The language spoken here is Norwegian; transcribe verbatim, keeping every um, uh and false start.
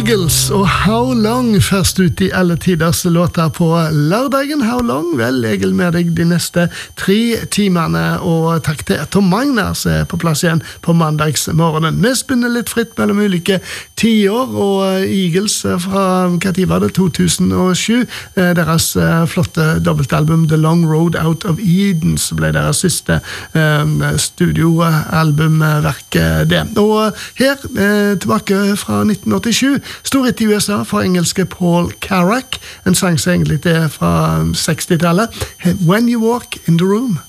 Eagles og How Long først ut i alle tiders låter på lørdagen. How Long? Vel, Egil med deg de neste tre timene, og takk til Tom Magnus er på plass igjen på mandagsmorgenen. Vi spinner litt fritt mellom ulike tiår, og Eagles fra, hva tid var det, to tusen og sju, deres flotte dobbeltalbum The Long Road Out of Eden, så ble deres siste um, studioalbumverk det. Og her, eh, tilbake fra nitten åttisju, stor hit i U S A for engelske Paul Carrack, en sang som egentlig er fra sekstitallet, When You Walk in the Room.